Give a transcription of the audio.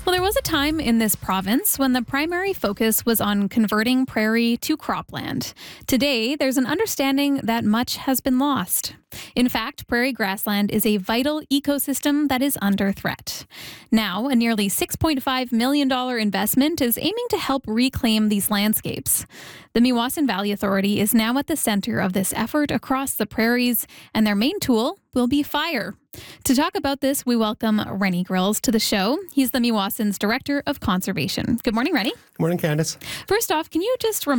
Well, there was a time in this province when the primary focus was on converting prairie to cropland. Today, there's an understanding that much has been lost. In fact, prairie grassland is a vital ecosystem that is under threat. Now, a nearly $6.5 million investment is aiming to help reclaim these landscapes. The Meewasin Valley Authority is now at the center of this effort across the prairies, and their main tool will be fire. To talk about this, we welcome Rennie Grills to the show. He's the Meewasin's Director of Conservation. Good morning, Rennie. Good morning, Candace. First off, can you just